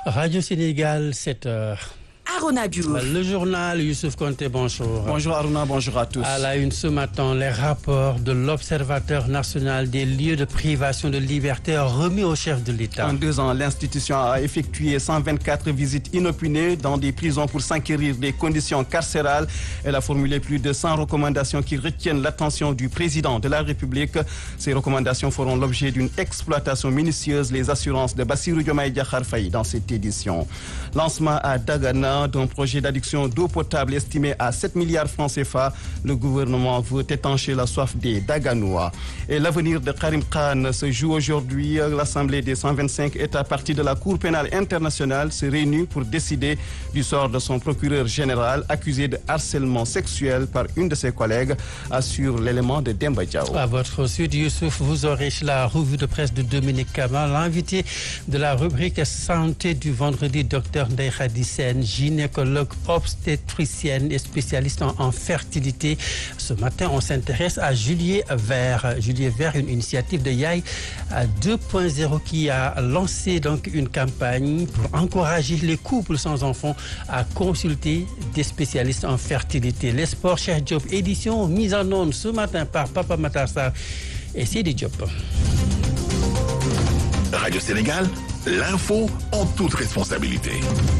Radio Sénégal, 7h. Arona Diouf. Le journal, Youssouf Konté, bonjour. Bonjour Aruna, bonjour à tous. À la une ce matin, les rapports de l'Observateur national des lieux de privation de liberté remis au chef de l'État. En 2 ans, l'institution a effectué 124 visites inopinées dans des prisons pour s'enquérir des conditions carcérales. Elle a formulé plus de 100 recommandations qui retiennent l'attention du président de la République. Ces recommandations feront l'objet d'une exploitation minutieuse, les assurances de Bassirou Diomaye Diakhar Faye dans cette édition. Lancement à Dagana d'un projet d'adduction d'eau potable estimé à 7 milliards francs CFA. Le gouvernement veut étancher la soif des Daganois. Et l'avenir de Karim Khan se joue aujourd'hui. L'Assemblée des 125 États parties de la Cour pénale internationale se réunit pour décider du sort de son procureur général accusé de harcèlement sexuel par une de ses collègues, assure l'élément de Demba Diaw. À votre suite, Youssouf, vous aurez la revue de presse de Dominique Kama, l'invité de la rubrique santé du vendredi, Dr Ndeye Khady Sène, gynécologue obstétricienne et spécialiste en fertilité. Ce matin, on s'intéresse à Juliet Vert. Juliet Vert, une initiative de Yaye 2.0 qui a lancé donc une campagne pour encourager les couples sans enfants à consulter des spécialistes en fertilité. Les sports, Cheikh Diop, édition mise en onde ce matin par Papa Matar Sarr et Sidi Diop. Radio Sénégal, l'info en toute responsabilité.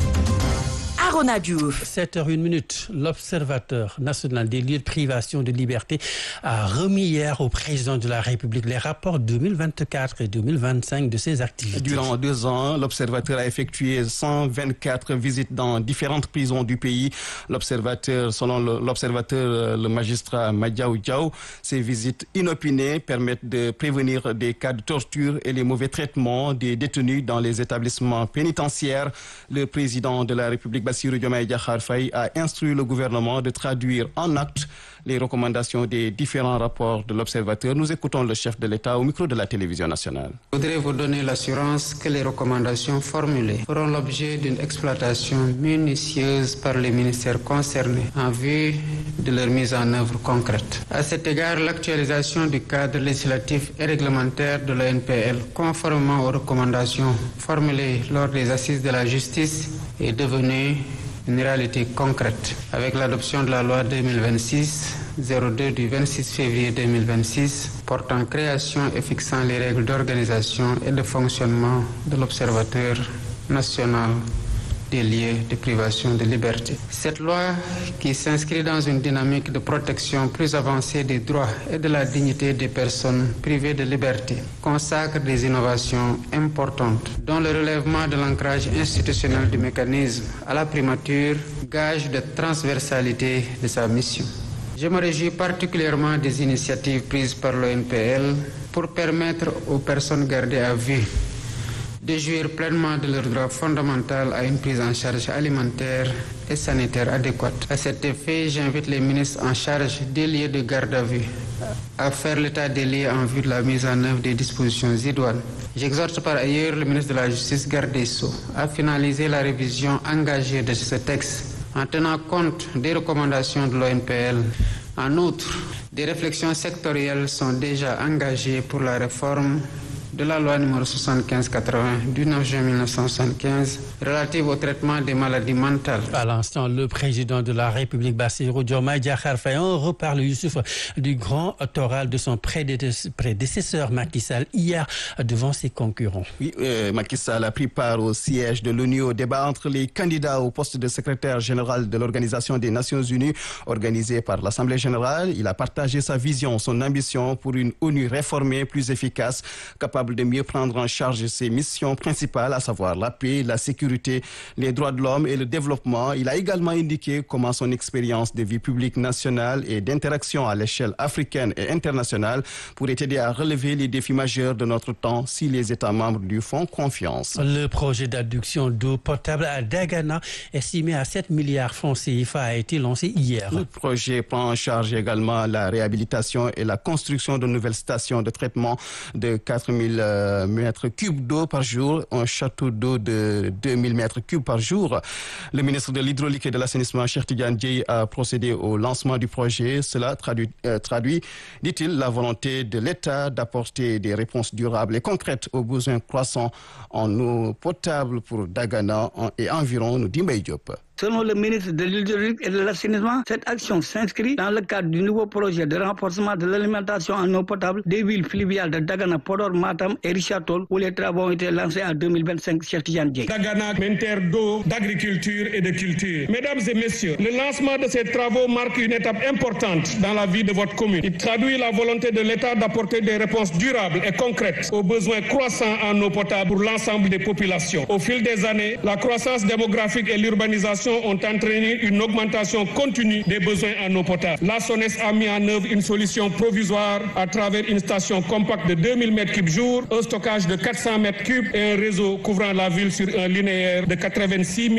Arona Diouf. 7h01, l'Observateur national des lieux de privation de liberté a remis hier au président de la République les rapports 2024 et 2025 de ses activités. Durant 2 ans, l'Observateur a effectué 124 visites dans différentes prisons du pays. Selon l'Observateur, le magistrat Madiaou Diaw, ces visites inopinées permettent de prévenir des cas de torture et les mauvais traitements des détenus dans les établissements pénitentiaires. Le président de la République, Bassirou Diomaye Diakhar Faye, a instruit le gouvernement de traduire en actes les recommandations des différents rapports de l'Observateur. Nous écoutons le chef de l'État au micro de la télévision nationale. Je voudrais vous donner l'assurance que les recommandations formulées feront l'objet d'une exploitation minutieuse par les ministères concernés en vue de leur mise en œuvre concrète. À cet égard, l'actualisation du cadre législatif et réglementaire de l'ONPL, conformément aux recommandations formulées lors des assises de la justice, est devenue une réalité concrète. Avec l'adoption de la loi 2026-02 du 26 février 2026 portant création et fixant les règles d'organisation et de fonctionnement de l'Observateur national des lieux de privation de liberté. Cette loi, qui s'inscrit dans une dynamique de protection plus avancée des droits et de la dignité des personnes privées de liberté, consacre des innovations importantes, dont le relèvement de l'ancrage institutionnel du mécanisme à la primature, gage de transversalité de sa mission. Je me réjouis particulièrement des initiatives prises par l'ONPL pour permettre aux personnes gardées à vue de jouir pleinement de leur droit fondamental à une prise en charge alimentaire et sanitaire adéquate. À cet effet, j'invite les ministres en charge des lieux de garde à vue à faire l'état des lieux en vue de la mise en œuvre des dispositions idoines. J'exhorte par ailleurs le ministre de la Justice, garde des Sceaux, à finaliser la révision engagée de ce texte en tenant compte des recommandations de l'ONPL. En outre, des réflexions sectorielles sont déjà engagées pour la réforme de la loi numéro 75-80 du 9 juin 1975 relative au traitement des maladies mentales. À l'instant, le président de la République, Bassirou Diomaye Diakhar Faye, on reparle, Youssouf, du grand oral de son prédécesseur Macky Sall hier devant ses concurrents. Oui, Macky Sall a pris part au siège de l'ONU au débat entre les candidats au poste de secrétaire général de l'Organisation des Nations Unies organisé par l'Assemblée générale. Il a partagé sa vision, son ambition pour une ONU réformée, plus efficace, capable de mieux prendre en charge ses missions principales, à savoir la paix, la sécurité, les droits de l'homme et le développement. Il a également indiqué comment son expérience de vie publique nationale et d'interaction à l'échelle africaine et internationale pourrait aider à relever les défis majeurs de notre temps si les États membres lui font confiance. Le projet d'adduction d'eau potable à Dagana, estimé à 7 milliards francs CFA, a été lancé hier. Le projet prend en charge également la réhabilitation et la construction de nouvelles stations de traitement de 4000 000 mètres cubes d'eau par jour, un château d'eau de 2000 mètres cubes par jour. Le ministre de l'Hydraulique et de l'Assainissement, Cheikh Tidiane Dièye, a procédé au lancement du projet. Cela traduit, dit-il, la volonté de l'État d'apporter des réponses durables et concrètes aux besoins croissants en eau potable pour Dagana et environ, nous dit Mbaye Diop. Selon le ministre de l'Hydraulique et de l'Assainissement, cette action s'inscrit dans le cadre du nouveau projet de renforcement de l'alimentation en eau potable des villes fluviales de Dagana, Podor, Matam et Richard Toll, où les travaux ont été lancés en 2025. Cheikh Tidiane Dièye. Dagana, une terre d'eau, d'agriculture et de culture. Mesdames et messieurs, le lancement de ces travaux marque une étape importante dans la vie de votre commune. Il traduit la volonté de l'État d'apporter des réponses durables et concrètes aux besoins croissants en eau potable pour l'ensemble des populations. Au fil des années, la croissance démographique et l'urbanisation ont entraîné une augmentation continue des besoins en eau potable. La SONES a mis en œuvre une solution provisoire à travers une station compacte de 2000 m3 jour, un stockage de 400 m3 et un réseau couvrant la ville sur un linéaire de 86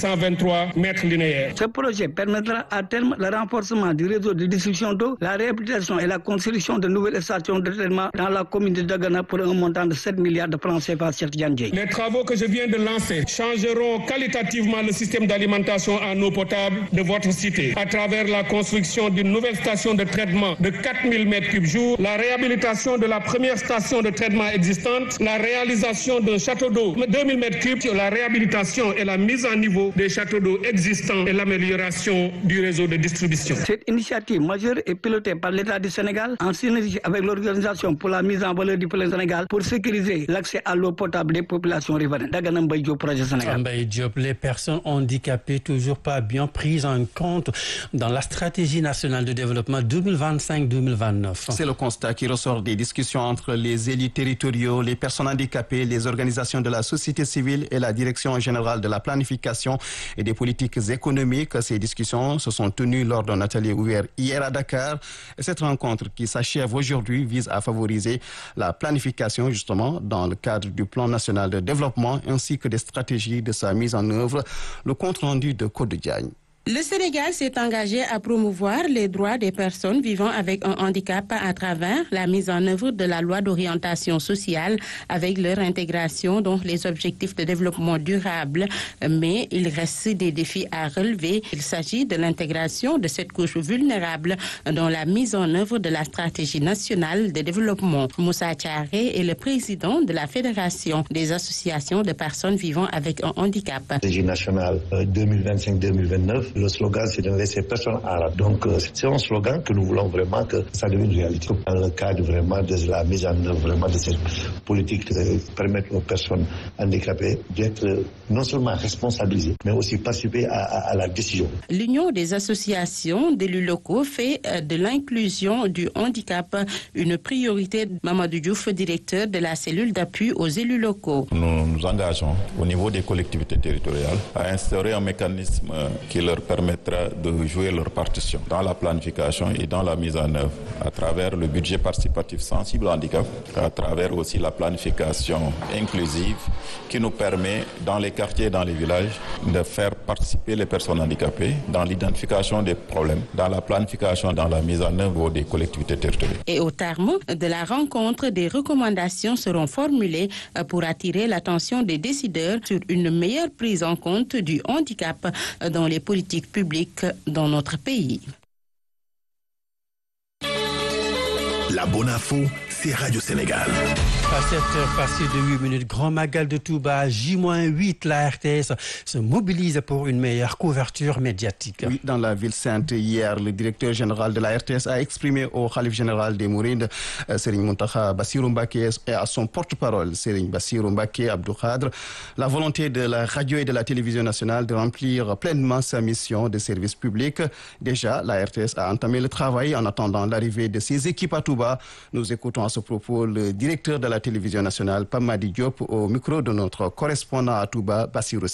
823 mètres linéaires. Ce projet permettra à terme le renforcement du réseau de distribution d'eau, la réhabilitation et la construction de nouvelles stations de traitement dans la commune de Dagana pour un montant de 7 milliards de francs CFA. Cheikh Tidiane Dièye. Les travaux que je viens de lancer changeront qualitativement le système d'alimentation en eau potable de votre cité à travers la construction d'une nouvelle station de traitement de 4000 m3 jour, la réhabilitation de la première station de traitement existante, la réalisation d'un château d'eau de 2000 m3, la réhabilitation et la mise à niveau des châteaux d'eau existants et l'amélioration du réseau de distribution. Cette initiative majeure est pilotée par l'État du Sénégal en synergie avec l'Organisation pour la mise en valeur du fleuve Sénégal pour sécuriser l'accès à l'eau potable des populations riveraines. Dagana Mbaye Diop, projet Sénégal. Mbaye Diop, les personnes handicapées toujours pas bien prises en compte dans la stratégie nationale de développement 2025-2029. C'est le constat qui ressort des discussions entre les élus territoriaux, les personnes handicapées, les organisations de la société civile et la direction générale de la planification et des politiques économiques. Ces discussions se sont tenues lors d'un atelier ouvert hier à Dakar. Et cette rencontre qui s'achève aujourd'hui vise à favoriser la planification justement dans le cadre du plan national de développement ainsi que des stratégies de sa mise en œuvre. Le compte rendu de Code Diagne. Le Sénégal s'est engagé à promouvoir les droits des personnes vivant avec un handicap à travers la mise en œuvre de la loi d'orientation sociale avec leur intégration dans les objectifs de développement durable. Mais il reste des défis à relever. Il s'agit de l'intégration de cette couche vulnérable dans la mise en œuvre de la stratégie nationale de développement. Moussa Thiaré est le président de la Fédération des associations de personnes vivant avec un handicap. Stratégie nationale 2025-2029. Le slogan, c'est de ne laisser personne à rate. Donc, c'est un slogan que nous voulons vraiment que ça devienne réalité. Dans le cadre vraiment de la mise en œuvre vraiment de cette politique, de permettre aux personnes handicapées d'être non seulement responsabilisées, mais aussi participer à la décision. L'Union des associations d'élus locaux fait de l'inclusion du handicap une priorité. Mamadou Diouf, directeur de la cellule d'appui aux élus locaux. Nous nous engageons au niveau des collectivités territoriales à instaurer un mécanisme qui leur permettra de jouer leur partition dans la planification et dans la mise en œuvre à travers le budget participatif sensible au handicap, à travers aussi la planification inclusive qui nous permet dans les quartiers, dans les villages, de faire participer les personnes handicapées dans l'identification des problèmes, dans la planification, dans la mise en œuvre des collectivités territoriales. Et au terme de la rencontre, des recommandations seront formulées pour attirer l'attention des décideurs sur une meilleure prise en compte du handicap dans les politiques publiques dans notre pays. La bonne info, c'est Radio Sénégal. À 7h passées de 8 minutes, Grand Magal de Touba, J-8, la RTS se mobilise pour une meilleure couverture médiatique. Oui, dans la ville sainte, hier, le directeur général de la RTS a exprimé au Khalif général des Mourides, Serigne Mountakha Bassirou Mbacké, et à son porte-parole, Serigne Bassirou Mbacké Abdou Khadre, la volonté de la radio et de la télévision nationale de remplir pleinement sa mission de service public. Déjà, la RTS a entamé le travail en attendant l'arrivée de ses équipes à Touba. Nous écoutons à ce propos le directeur de la télévision nationale, Pamadi Diop, au micro de notre correspondant à Touba, Bassirou Silla.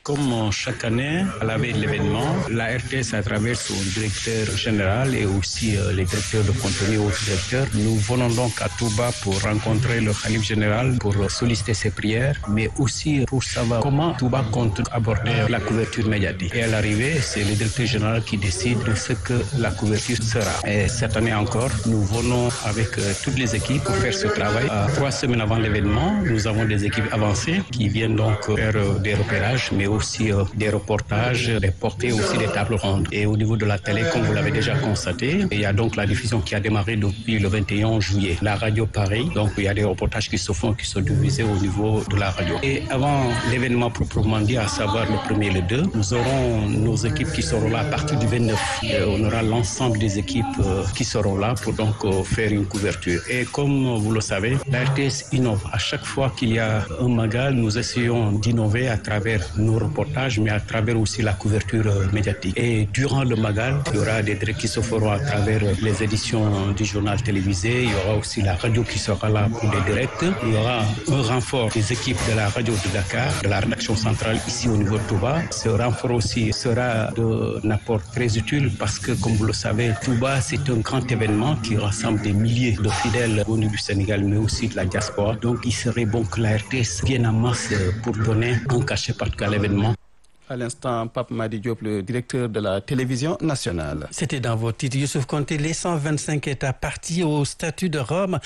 Comme chaque année, à la veille de l'événement, la RTS, à travers son directeur général et aussi les directeurs de contenu ou directeurs, nous venons donc à Touba pour rencontrer le Khalife général, pour solliciter ses prières, mais aussi pour savoir comment Touba compte aborder la couverture médiatique. Et à l'arrivée, c'est le directeur général qui décide de ce que la couverture sera. Et cette année encore, nous venons avec toutes les équipes pour faire ce travail. 3 semaines avant l'événement, nous avons des équipes avancées qui viennent donc faire des repérages, mais aussi des reportages, des portées, aussi des tables rondes. Et au niveau de la télé, comme vous l'avez déjà constaté, il y a donc la diffusion qui a démarré depuis le 21 juillet. La radio pareil, donc il y a des reportages qui se font, qui sont diffusés au niveau de la radio. Et avant l'événement proprement dit, à savoir le 1er et le 2, nous aurons nos équipes qui seront là à partir du 29. Et on aura l'ensemble des équipes qui seront là pour donc faire une couverture. Et comme vous le savez, la RTS innove. À chaque fois qu'il y a un Magal, nous essayons d'innover à travers nos reportages, mais à travers aussi la couverture médiatique. Et durant le Magal, il y aura des directs qui se feront à travers les éditions du journal télévisé. Il y aura aussi la radio qui sera là pour les directs. Il y aura un renfort des équipes de la radio de Dakar, de la rédaction centrale ici au niveau de Touba. Ce renfort aussi sera d'un apport très utile parce que, comme vous le savez, Touba, c'est un grand événement qui rassemble des milliers de fidèles au niveau du Sénégal, mais aussi de la diaspora. Donc, il serait bon que la RTS vienne en masse pour donner un cachet particulier à l'événement. À l'instant, Pape Madi Diop, le directeur de la télévision nationale. C'était dans vos titres, Youssouf Konté. Les 125 États partis au statut de Rome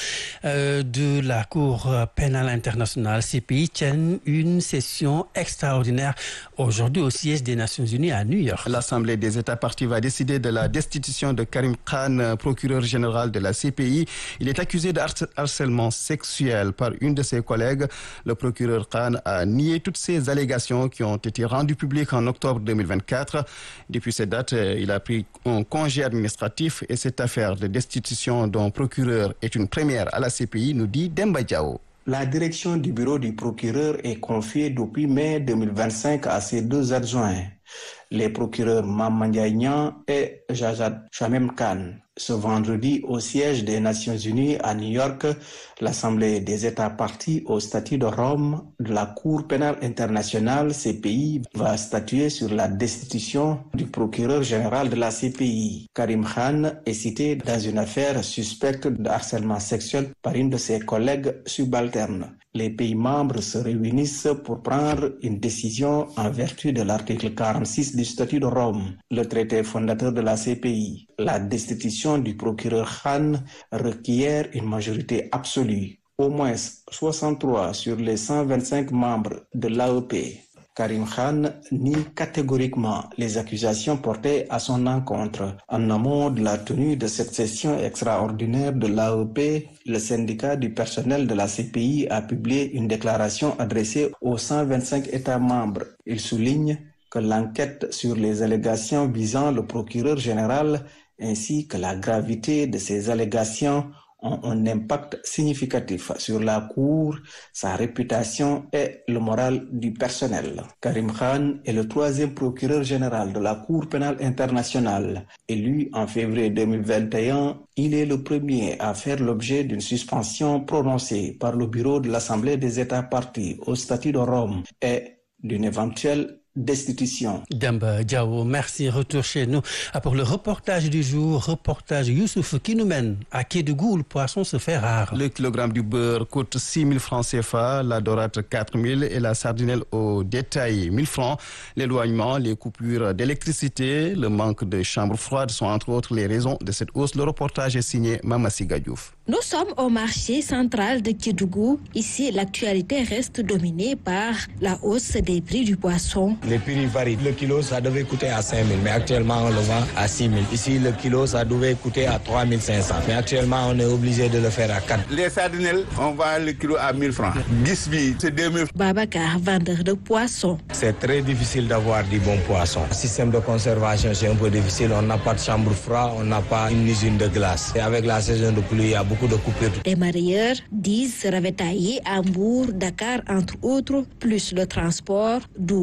de la Cour pénale internationale, CPI, tiennent une session extraordinaire aujourd'hui au siège des Nations Unies à New York. L'Assemblée des États partis va décider de la destitution de Karim Khan, procureur général de la CPI. Il est accusé de harcèlement sexuel par une de ses collègues. Le procureur Khan a nié toutes ces allégations qui ont été rendues publiques en octobre 2024. Depuis cette date, il a pris un congé administratif et cette affaire de destitution d'un procureur est une première à la CPI, nous dit Demba Diao. La direction du bureau du procureur est confiée depuis mai 2025 à ses 2 adjoints, les procureurs Mame Ndiaye Niang et Jajat Shamem Khan. Ce vendredi, au siège des Nations Unies à New York, l'Assemblée des États partis au statut de Rome de la Cour pénale internationale CPI va statuer sur la destitution du procureur général de la CPI. Karim Khan est cité dans une affaire suspecte de harcèlement sexuel par une de ses collègues subalternes. Les pays membres se réunissent pour prendre une décision en vertu de l'article 46 du statut de Rome, le traité fondateur de la CPI. La destitution du procureur Khan requiert une majorité absolue, au moins 63 sur les 125 membres de l'AEP. Karim Khan nie catégoriquement les accusations portées à son encontre. En amont de la tenue de cette session extraordinaire de l'AEP, le syndicat du personnel de la CPI a publié une déclaration adressée aux 125 États membres. Il souligne que l'enquête sur les allégations visant le procureur général ainsi que la gravité de ces allégations ont un impact significatif sur la Cour, sa réputation et le moral du personnel. Karim Khan est le 3e procureur général de la Cour pénale internationale. Élu en février 2021, il est le premier à faire l'objet d'une suspension prononcée par le bureau de l'Assemblée des États partis au statut de Rome et d'une éventuelle destitution. Demba Diao, merci. Retour chez nous pour le reportage du jour. Reportage Youssouf qui nous mène à Kédougou où le poisson se fait rare. Le kilogramme du beurre coûte 6 000 francs CFA, la dorade 4 000 et la sardinelle au détail 1 000 francs. L'éloignement, les coupures d'électricité, le manque de chambres froides sont entre autres les raisons de cette hausse. Le reportage est signé Mamassi Gadiouf. Nous sommes au marché central de Kédougou. Ici, l'actualité reste dominée par la hausse des prix du poisson. Les prix varient. Le kilo, ça devait coûter à 5 000, mais actuellement, on le vend à 6 000. Ici, le kilo, ça devait coûter à 3 500. Mais actuellement, on est obligé de le faire à 4. Les sardinelles, on vend le kilo à 1 000 francs. Gisbi, c'est 2 000. Babacar, vendeur de poissons. C'est très difficile d'avoir du bon poisson. Le système de conservation, c'est un peu difficile. On n'a pas de chambre froide, on n'a pas une usine de glace. Et avec la saison de pluie, il y a beaucoup de coupures. Les mareyeurs disent se ravitailler à Mbour, Dakar, entre autres, plus le transport, d'où la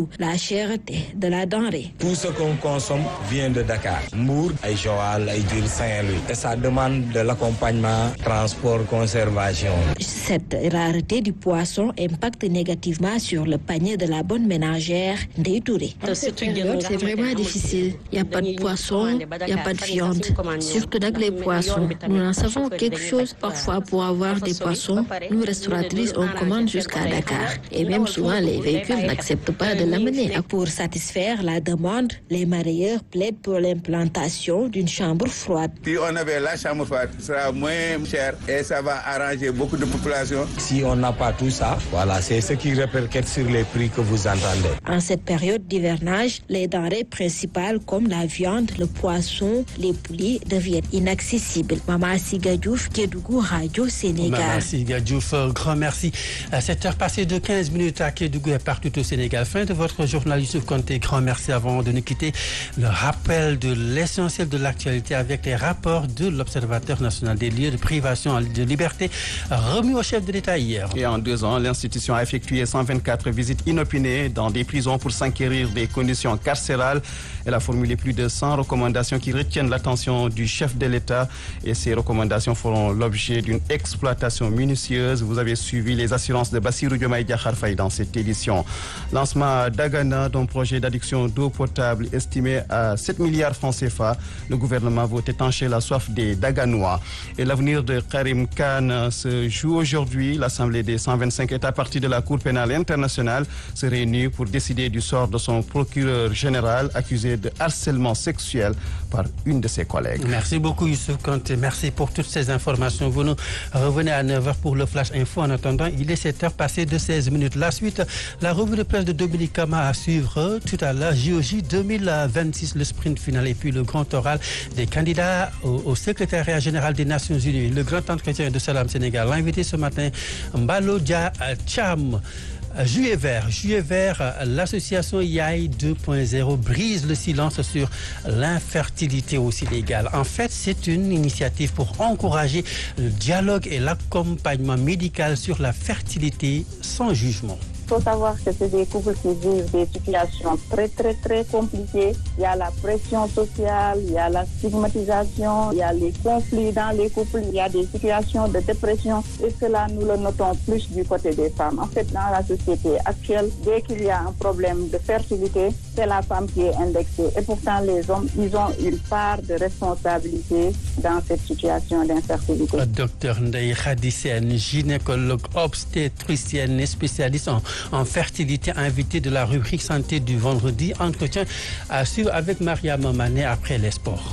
cherté de la denrée. Tout ce qu'on consomme vient de Dakar. Mbour, Joal, Saint-Louis. Et ça demande de l'accompagnement, transport, conservation. Cette rareté du poisson impacte négativement sur le panier de la bonne ménagère Ndeye Touré. C'est vraiment difficile. Il n'y a pas de poisson, il n'y a pas de viande. Surtout avec les poissons. Nous en savons quelque chose. Parfois, pour avoir des poissons, nous, restauratrices, on commande jusqu'à Dakar. Et même souvent, les véhicules n'acceptent pas de l'amener. Pour satisfaire la demande, les mareyeurs plaident pour l'implantation d'une chambre froide. Si on avait la chambre froide, ce sera moins cher et ça va arranger beaucoup de populations. Si on n'a pas tout ça, voilà, c'est ce qui répercute sur les prix que vous entendez. En cette période d'hivernage, les denrées principales comme la viande, le poisson, les poulets deviennent inaccessibles. Maman Siga Diouf, Kédougou, Radio Sénégal. Maman Siga Diouf, grand merci. À 7h passées de 15 minutes à Kédougou et partout au Sénégal. Fin de votre journal Youssouf Konté. Grand merci avant de nous quitter. Le rappel de l'essentiel de l'actualité avec les rapports de l'Observateur national des lieux de privation de liberté remis au chef de l'État hier. Et en 2 ans, l'institution a effectué 124 visites inopinées dans des prisons pour s'enquérir des conditions carcérales. Elle a formulé plus de 100 recommandations qui retiennent l'attention du chef de l'État et ces recommandations feront l'objet d'une exploitation minutieuse. Vous avez suivi les assurances de Bassirou Diomaye Diakhar Faye dans cette édition. Lancement d'Agana, d'un projet d'adduction d'eau potable estimé à 7 milliards francs CFA. Le gouvernement veut étancher la soif des Daganois. Et l'avenir de Karim Khan se joue aujourd'hui. L'Assemblée des 125 États parties de la Cour pénale internationale se réunit pour décider du sort de son procureur général accusé de harcèlement sexuel par une de ses collègues. Merci beaucoup Youssouf Konté. Merci pour toutes ces informations. Vous nous revenez à 9h pour le Flash Info. En attendant, il est 7h passé de 16 minutes. La suite, la revue de presse de Dominique Kama à suivre tout à l'heure. JOJ 2026, le sprint final et puis le grand oral des candidats au secrétariat général des Nations Unies. Le grand entretien de Salam Sénégal. L'invité ce matin, Mbalo Dia Cham. Juillet vert, l'association YAI 2.0 brise le silence sur l'infertilité au Sénégal. En fait, c'est une initiative pour encourager le dialogue et l'accompagnement médical sur la fertilité sans jugement. Il faut savoir que c'est des couples qui vivent des situations très compliquées. Il y a la pression sociale, il y a la stigmatisation, il y a les conflits dans les couples, il y a des situations de dépression. Et cela, nous le notons plus du côté des femmes. En fait, dans la société actuelle, dès qu'il y a un problème de fertilité, c'est la femme qui est indexée. Et pourtant, les hommes, ils ont une part de responsabilité dans cette situation d'infertilité. Docteur Ndeye Khady Sène, gynécologue obstétricienne et spécialiste en fertilité, invité de la rubrique santé du vendredi. Entretien à suivre avec Maria Mané après les sports.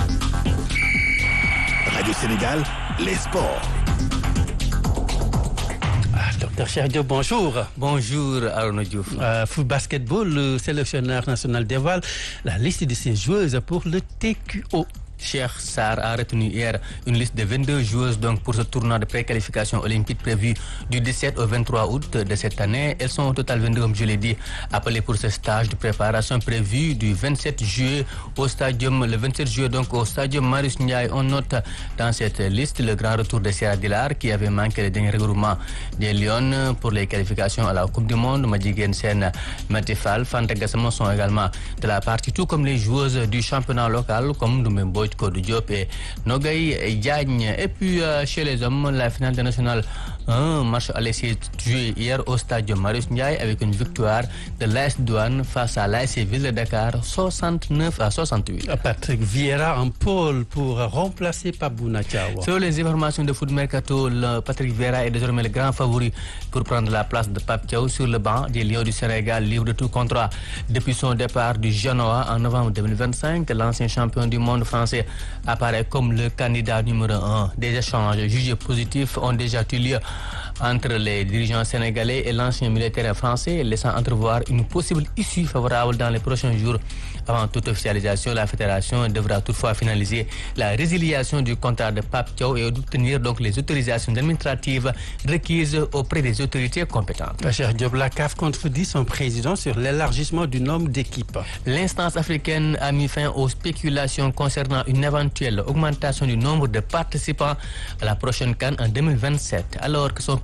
Radio Sénégal, les sports. Docteur Cheikh Diop, bonjour. Bonjour Arnaud Diouf. Foot basketball, le sélectionneur national dévoile la liste de ses joueuses pour le TQO. Cheikh Sarr a retenu hier une liste de 22 joueuses donc pour ce tournoi de préqualification olympique prévu du 17 au 23 août de cette année. Elles sont au total 22, comme je l'ai dit, appelées pour ce stage de préparation prévu du 27 juillet au stadium, le 27 juillet donc au stadium Marius Ndiaye. On note dans cette liste le grand retour de Sierra Dilar qui avait manqué le dernier regroupement des Lions pour les qualifications à la Coupe du Monde. Madjiguène Sène, Matifal, Fanta Gassama sont également de la partie, tout comme les joueuses du championnat local comme Doumbembo, Kodou Diop et Nogaï Diagne. Et puis chez les hommes, la finale nationale, un match allé s'est joué hier au stade Marius Ndiaye avec une victoire de l'AS Douane face à l'AS Ville de Dakar 69-68. Patrick Vieira en pôle pour remplacer Pabouna Thiaw. Selon les informations de Foot Mercato, Patrick Vieira est désormais le grand favori pour prendre la place de Pape Thiaw sur le banc des Lions du Sénégal, libre de tout contrat depuis son départ du Genoa en novembre 2025. L'ancien champion du monde français apparaît comme le candidat numéro 1. Des échanges jugés positifs ont déjà eu lieu entre les dirigeants sénégalais et l'ancien militaire français, laissant entrevoir une possible issue favorable dans les prochains jours. Avant toute officialisation, la fédération devra toutefois finaliser la résiliation du contrat de Pape Thiaw et obtenir donc les autorisations administratives requises auprès des autorités compétentes. Cheikh Diop, la CAF contredit son président sur l'élargissement du nombre d'équipes. L'instance africaine a mis fin aux spéculations concernant une éventuelle augmentation du nombre de participants à la prochaine CAN en 2027, alors que son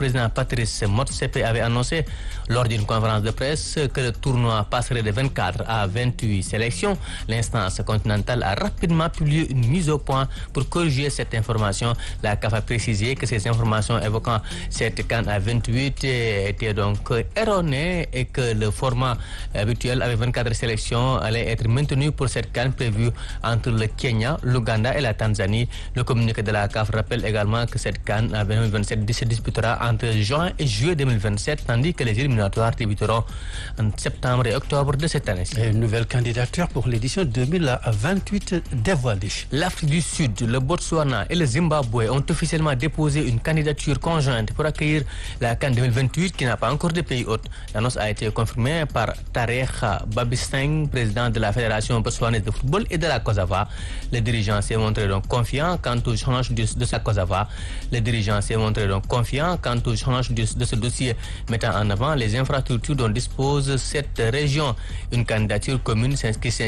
président Patrice Motsepe avait annoncé lors d'une conférence de presse que le tournoi passerait de 24 à 28 sélections. L'instance continentale a rapidement publié une mise au point pour corriger cette information. La CAF a précisé que ces informations évoquant cette CAN à 28 étaient donc erronées et que le format habituel avec 24 sélections allait être maintenu pour cette CAN prévue entre le Kenya, l'Ouganda et la Tanzanie. Le communiqué de la CAF rappelle également que cette CAN à 2027 se disputera entre juin et juillet 2027, tandis que les éliminatoires débuteront en septembre et octobre de cette année. Et une nouvelle candidature pour l'édition 2028 dévoilée. L'Afrique du Sud, le Botswana et le Zimbabwe ont officiellement déposé une candidature conjointe pour accueillir la CAN 2028 qui n'a pas encore de pays hôtes. L'annonce a été confirmée par Tarek Babisteng, président de la Fédération botswanaise de football et de la COSAVA. Le dirigeant s'est montré donc confiant quant au change de sa COSAVA. Le dirigeant s'est montré donc confiant quant au change de ce dossier, mettant en avant les infrastructures dont dispose cette région. Une candidature commune qui